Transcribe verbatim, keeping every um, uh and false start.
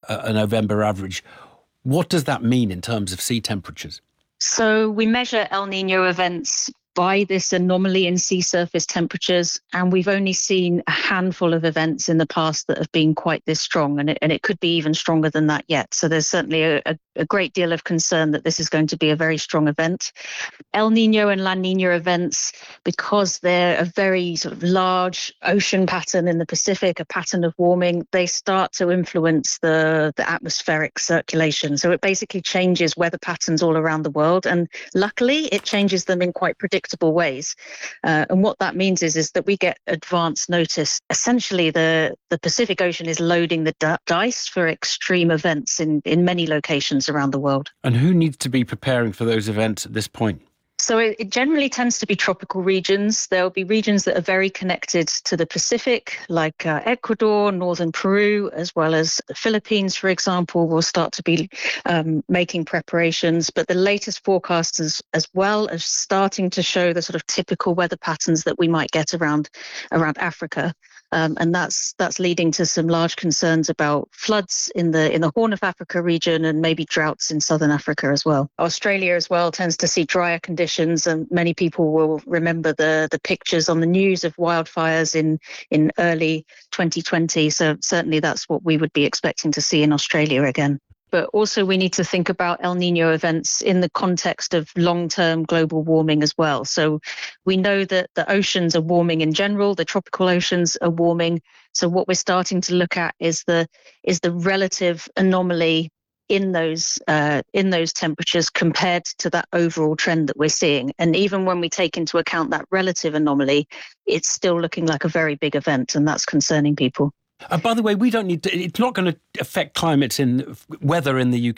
a November average. What does that mean in terms of sea temperatures? So we measure El Nino events by this anomaly in sea surface temperatures, and we've only seen a handful of events in the past that have been quite this strong, and it, and it could be even stronger than that yet. So there's certainly a, a, a great deal of concern that this is going to be a very strong event. El Nino and La Nina events, because they're a very sort of large ocean pattern in the Pacific, a pattern of warming, they start to influence the, the atmospheric circulation. So it basically changes weather patterns all around the world, and luckily it changes them in quite predictable ways. Uh, and what that means is, is that we get advance notice. Essentially, the, the Pacific Ocean is loading the d- dice for extreme events in, in many locations around the world. And who needs to be preparing for those events at this point? So it, it generally tends to be tropical regions. There'll be regions that are very connected to the Pacific, like uh, Ecuador, northern Peru, as well as the Philippines, for example, will start to be um, making preparations. But the latest forecasts as, as well are starting to show the sort of typical weather patterns that we might get around around Africa. Um, and that's that's leading to some large concerns about floods in the in the Horn of Africa region, and maybe droughts in southern Africa as well. Australia as well tends to see drier conditions, and many people will remember the the pictures on the news of wildfires in in early twenty twenty. So certainly that's what we would be expecting to see in Australia again. But also we need to think about El Nino events in the context of long-term global warming as well. So we know that the oceans are warming in general, the tropical oceans are warming. So what we're starting to look at is the is the relative anomaly in those uh, in those temperatures compared to that overall trend that we're seeing. And even when we take into account that relative anomaly, it's still looking like a very big event, and that's concerning people. Uh, by the way, we don't need to, it's not going to affect climates in weather in the U K.